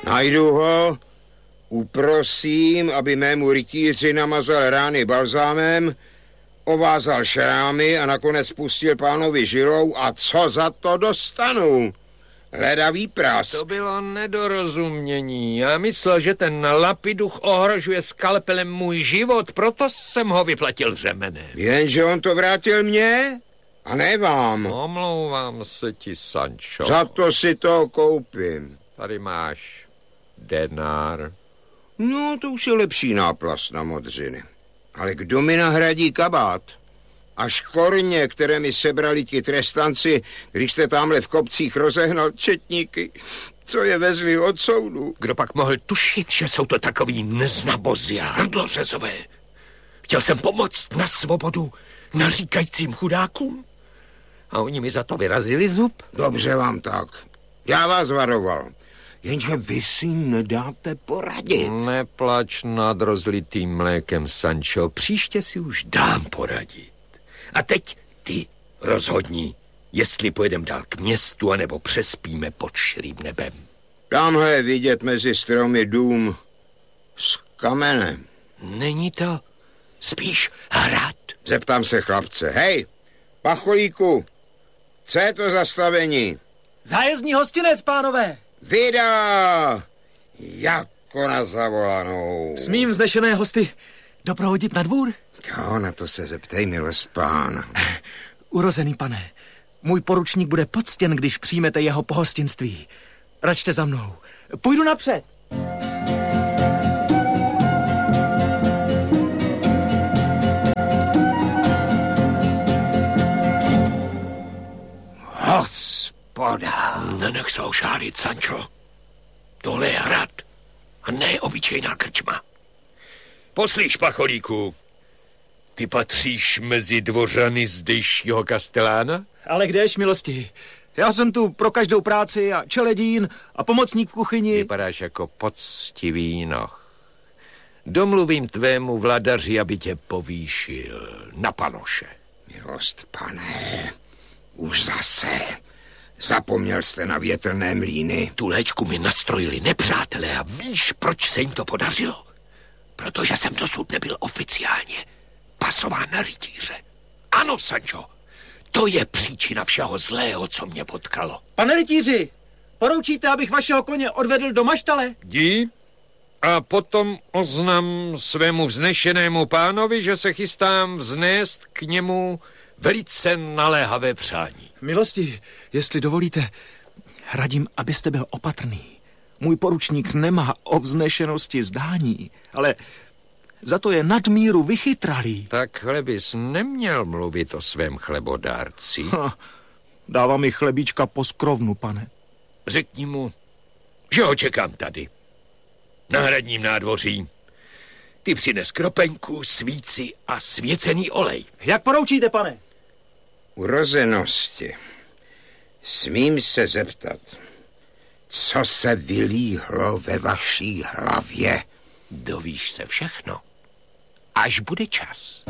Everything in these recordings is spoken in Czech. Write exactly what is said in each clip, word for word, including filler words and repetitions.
Najdu ho, uprosím, aby mému rytíři namazal rány balzámem, ovázal šrámy a nakonec pustil pánovi žilou a co za to dostanu? Ledavý prás. To bylo nedorozumění. Já myslel, že ten lapiduch ohrožuje skalpelem můj život, proto jsem ho vyplatil řemenem. Jenže on to vrátil mně a ne vám. Omlouvám se ti, Sancho. Za to si to koupím. Tady máš denár. No, to už je lepší náplast na modřiny. Ale kdo mi nahradí kabát? Až korně, které mi sebrali ti trestanci, když jste tamhle v kopcích rozehnal četníky, co je vezli od soudu. Kdo pak mohl tušit, že jsou to takový neznabozi a hrdlořezové? Chtěl jsem pomoct na svobodu naříkajícím chudákům a oni mi za to vyrazili zub. Dobře vám tak. Já vás varoval. Jenže vy si nedáte poradit. Neplač nad rozlitým mlékem, Sancho. Příště si už dám poradit. A teď ty rozhodni, jestli pojedem dál k městu, anebo přespíme pod širým nebem. Tamhle je vidět mezi stromy dům s kamenem. Není to spíš hrad? Zeptám se chlapce. Hej, pacholíku, co je to za stavení? Zájezdní hostinec, pánové. Vydala, jako na zavolanou. Smím vznešené hosty doprovodit na dvůr? Jo, na to se zeptej, milost pána. Urozený pane, můj poručník bude poctěn, když přijmete jeho pohostinství. Račte za mnou. Půjdu napřed. Hospoda. Nenech se ošálit, Sancho. Tohle je hrad a ne obyčejná krčma. Poslíš, pacholíku, ty patříš mezi dvořany zdejšího kastelána? Ale kdéž, milosti? Já jsem tu pro každou práci a čeledín a pomocník v kuchyni. Vypadáš jako poctivý noh. Domluvím tvému vladaři, aby tě povýšil na panoše. Milost, pane, už zase. Zapomněl jste na větrné mlýny. Tu léčku mi nastrojili nepřátelé a víš, proč se jim to podařilo? Protože jsem dosud nebyl oficiálně pasován na rytíře. Ano, Sancho, to je příčina všeho zlého, co mě potkalo. Pane rytíři, poroučíte, abych vašeho koně odvedl do maštale? Jdi a potom oznam svému vznešenému pánovi, že se chystám vznést k němu velice naléhavé přání. Milosti, jestli dovolíte, radím, abyste byl opatrný. Můj poručník nemá o vznešenosti zdání, ale za to je nadmíru vychytralý. Takhle bys neměl mluvit o svém chlebodárci. Ha, dává mi chlebíčka po skrovnu, pane. Řekni mu, že ho čekám tady, na hradním nádvoří. Ty přines kropenku, svíci a svěcený olej. Jak poroučíte, pane? Urozenosti. Smím se zeptat, co se vylíhlo ve vaší hlavě? Dovíš se všechno, až bude čas.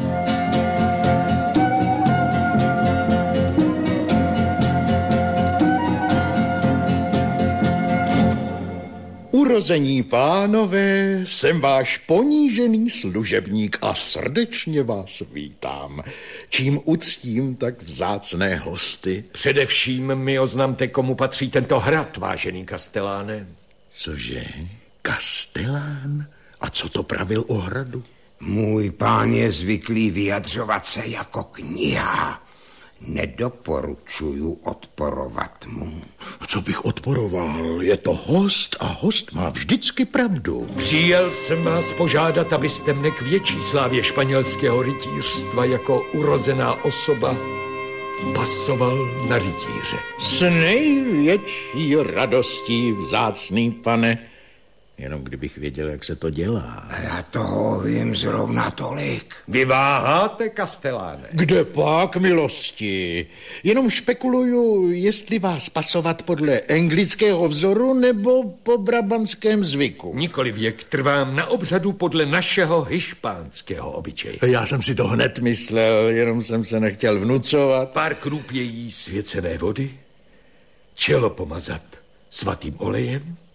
Urození pánové, jsem váš ponížený služebník a srdečně vás vítám. Čím uctím tak vzácné hosty? Především mi oznamte, komu patří tento hrad, vážený kasteláne. Cože? Kastelán? A co to pravil o hradu? Můj pán je zvyklý vyjadřovat se jako kniha. Nedoporučuju odporovat mu. Co bych odporoval? Je to host a host má vždycky pravdu. Přijel jsem vás požádat, abyste mne k větší slávě španělského rytířstva jako urozená osoba pasoval na rytíře. S největší radostí, vzácný pane. Jenom kdybych věděl, jak se to dělá. Já toho vím zrovna tolik. Vy váháte, kasteláne? Kde pak, milosti? Jenom špekuluju, jestli vás pasovat podle anglického vzoru nebo po brabantském zvyku. Nikoli věk, trvám na obřadu podle našeho hišpánského obyčeje. Já jsem si to hned myslel, jenom jsem se nechtěl vnucovat. Pár krůpějí svěcené vody, čelo pomazat svatým olejem,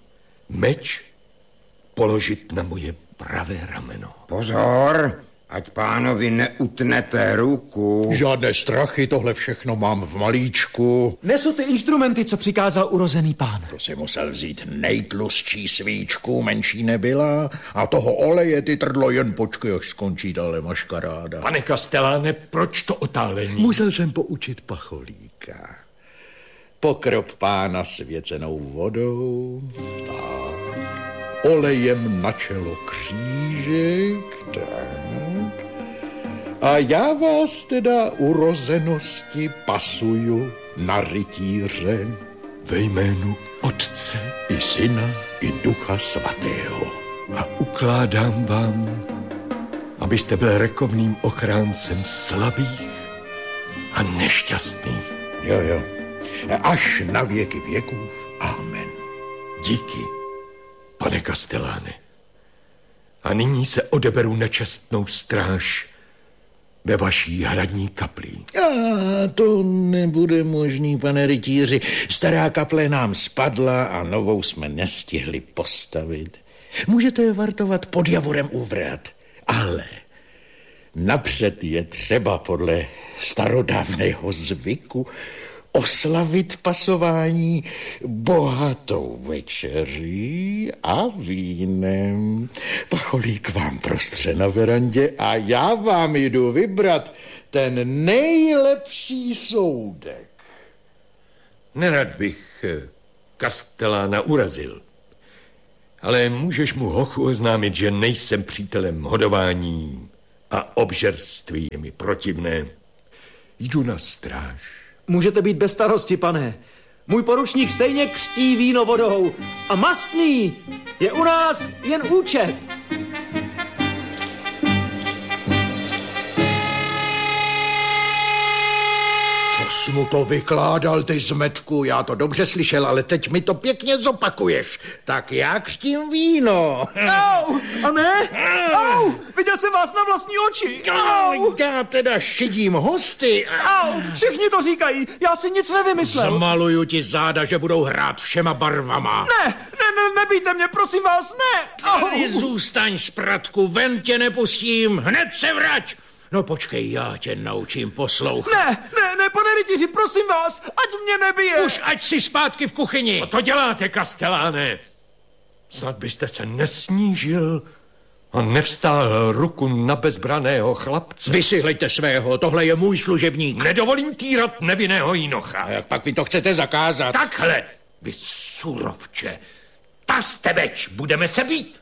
meč položit na moje pravé rameno. Pozor, ať pánovi neutnete ruku. Žádné strachy, tohle všechno mám v malíčku. Nesu ty instrumenty, co přikázal urozený pán. To si musel vzít nejtlustší svíčku, menší nebyla. A toho oleje ty trdlo jen počkej, až skončí dále maškaráda. Pane Kasteláne, proč to otálení? Musel jsem poučit pacholíka. Pokrop pána svěcenou vodou. Tak. Olejem na čelo křížek. Tak. A já vás teda urozenosti pasuju na rytíře. Ve jménu Otce I Syna, i Ducha Svatého. a ukládám vám, abyste byl rekovným ochráncem slabých a nešťastných. Jo, jo. Až na věky věků. Amen. Díky, pane Kasteláne. A nyní se odeberu na čestnou stráž ve vaší hradní kapli. A to nebude možný, pane rytíři. Stará kaple nám spadla a novou jsme nestihli postavit. Můžete vartovat pod javorem u vrat, ale napřed je třeba podle starodávného zvyku oslavit pasování bohatou večeří a vínem. Pacholík vám prostře na verandě a já vám jdu vybrat ten nejlepší soudek. Nerad bych Kastelána urazil, ale můžeš mu hochu oznámit, že nejsem přítelem hodování a obžerství je mi protivné. Jdu na stráž. Můžete být bez starosti, pane. Můj poručník stejně křtí víno vodou. A mastný je u nás jen účet. Co jsi mu to vykládal, ty zmetku? Já to dobře slyšel, ale teď mi to pěkně zopakuješ. Tak já křtím víno. Au! A ne? Au! Viděl jsem vás na vlastní oči. Au! Já teda šidím hosty. Au! Všichni to říkají. Já si nic nevymyslel. Zmaluju ti záda, že budou hrát všema barvama. Ne, ne, ne, nebijte mě, prosím vás, ne. Tady Au! zůstaň, spratku, ven tě nepustím, hned se vrať. No počkej, já tě naučím poslouchat. Ne, ne, ne, pane rytíři, prosím vás, ať mě nebije. Už ať si zpátky v kuchyni. Co to děláte, Kasteláne? Snad byste se nesnížil a nevstál ruku na bezbraného chlapce. Vy si hleďte svého, tohle je můj služebník. Nedovolím týrat nevinného jinocha. A jak pak vy to chcete zakázat? Takhle, vy surovče. Taste beč, budeme se být.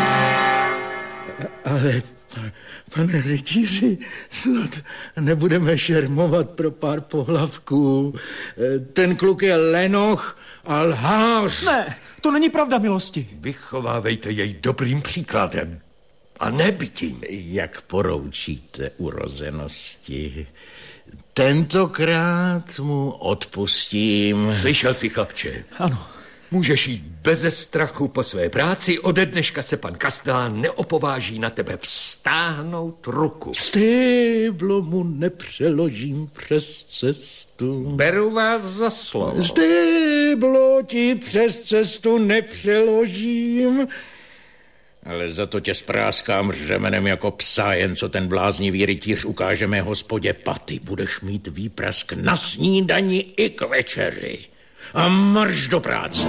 Ale, pane rytíři, snad nebudeme šermovat pro pár pohlavků. Ten kluk je lenoch a lhář. Ne, to není pravda, milosti. Vychovávejte jej dobrým příkladem a ne bytím. Jak poroučíte urozenosti? Tentokrát mu odpustím. Slyšel jsi, chlapče? Ano. Můžeš jít beze strachu po své práci, ode dneška se pan Kastelán neopováží na tebe vztáhnout ruku. Stéblo mu nepřeložím přes cestu. Beru vás za slovo. Stéblo ti přes cestu nepřeložím, ale za to tě spráskám řemenem jako psa, jen co ten bláznivý rytíř ukáže mé hospodě paty. Budeš mít výprask na snídani i k večeři. A marš do práce.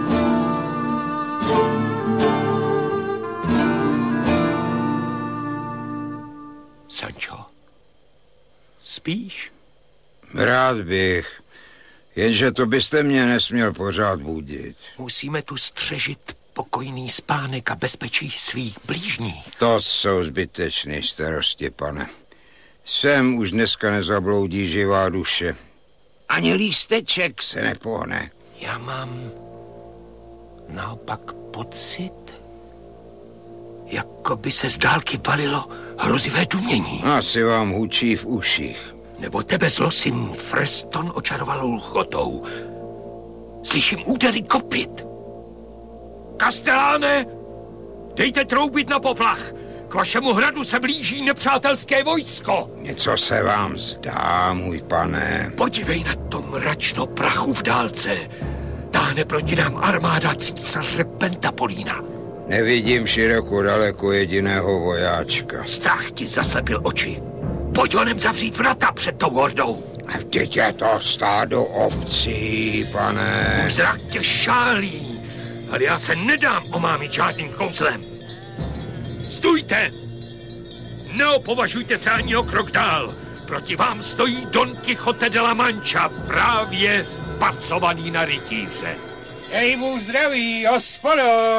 Sancho, spíš? Rád bych, jenže to byste mě nesměl pořád budit. Musíme tu střežit pokojný spánek a bezpečí svých blížních. To jsou zbytečné starosti, pane. Sem už dneska nezabloudí živá duše. Ani lísteček se nepohne. Já mám naopak pocit, jako by se z dálky valilo hrozivé dumění. Asi vám hučí v uších. Nebo tebe zlosin Freston očaroval lchotou. Slyším údery kopyt. Kasteláne, dejte troubit na poplach. K vašemu hradu se blíží nepřátelské vojsko. Něco se vám zdá, můj pane. Podívej na to mračno prachu v dálce. táhne proti nám armáda císaře Pentapolína. Nevidím široko daleko jediného vojáčka. Strach ti zaslepil oči. Pojď honem zavřít vrata před tou hordou. A vždyť je to stádo ovcí, pane. Zrak tě šálí, ale já se nedám omámit žádným kouzlem. Stůjte! Neopovažujte se ani o krok dál. Proti vám stojí Don Quixote de la Mancha, právě pasovaný na rytíře. Dej mu zdraví, hospodo!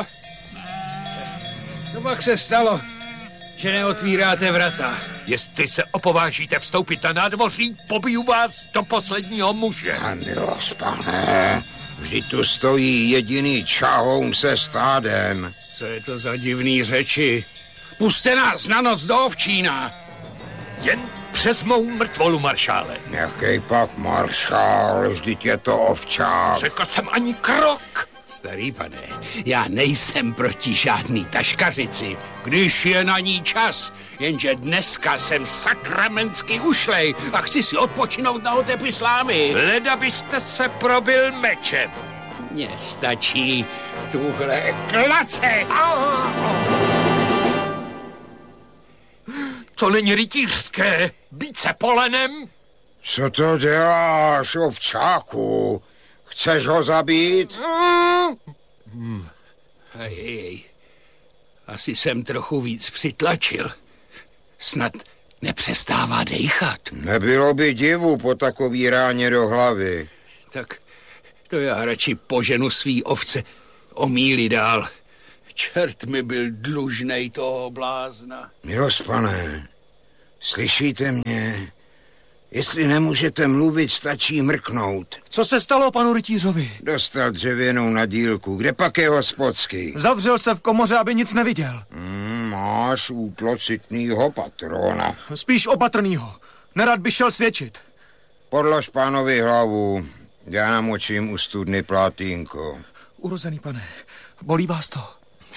Co pak se stalo, že neotvíráte vrata? Jestli se opovážíte vstoupit na nádvoří, pobiju vás do posledního muže. A milost, pane, vždyť tu stojí jediný čahoun se stádem. Co je to za divný řeči? Puste nás na noc do ovčína! Jen přes mou mrtvolu, maršále. Jaký pak maršál, vždyť je to ovčák. Řekl jsem ani krok. Starý pane, já nejsem proti žádný taškařici, když je na ní čas, jenže dneska jsem sakramensky ušlej a chci si odpočinout na otepy slámy. Leda byste se probil mečem. Mně stačí tuhle klace. To není rytířské. Být se polenem. Co to děláš, ovčáku? Chceš ho zabít? Hmm. Hej, asi jsem trochu víc přitlačil. Snad nepřestává dejchat. Nebylo by divu po takový ráně do hlavy. Tak to já radši poženu svý ovce o míli dál. Čert mi byl dlužnej toho blázna. Milost, pane, slyšíte mě? Jestli nemůžete mluvit, stačí mrknout. Co se stalo panu rytířovi? Dostal dřevěnou na dílku. Kde pak je hospodský? Zavřel se v komoře, aby nic neviděl. Hmm, máš útlocitnýho patrona. Spíš opatrnýho. Nerad by šel svědčit. Podlož pánovi hlavu. Já namočím u studny plátínko. Urozený pane, bolí vás to?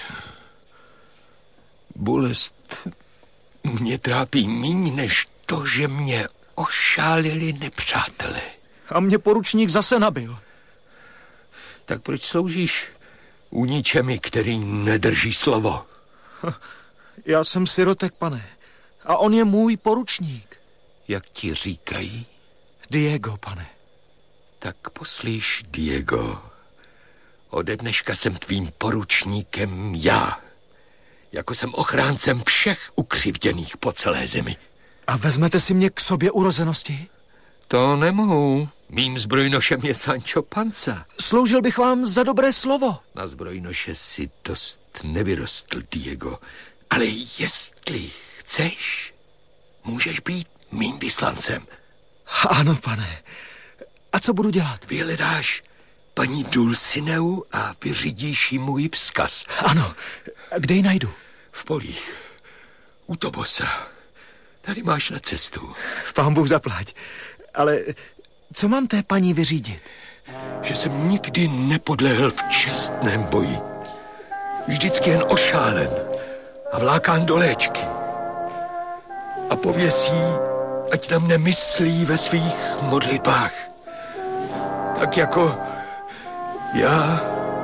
Bolest mě trápí míň než to, že mě ošálili nepřátelé. A mě poručník zase nabil. Tak proč sloužíš u ničemi, který nedrží slovo? Já jsem sirotek, pane. A on je můj poručník. Jak ti říkají? Diego, pane. Tak poslíš, Diego. Ode dneška jsem tvým poručníkem já. Jako jsem ochráncem všech ukřivděných po celé zemi. A vezmete si mě k sobě urozenosti? To nemohu. Mým zbrojnošem je Sancho Panza. Sloužil bych vám za dobré slovo. Na zbrojnoše si dost nevyrostl, Diego. Ale jestli chceš, můžeš být mým vyslancem. Ano, pane. A co budu dělat? Vyhledáš paní Dulcineu a vyřídíš jí můj vzkaz. Ano. Kde ji najdu? V polích. U Tobosa. Tady máš na cestu. Pán Bůh zaplať. Ale co mám té paní vyřídit? Že jsem nikdy nepodlehl v čestném boji. Vždycky jen ošálen a vlákán do léčky. A pověsí, ať na mne myslí ve svých modlitbách. Tak jako já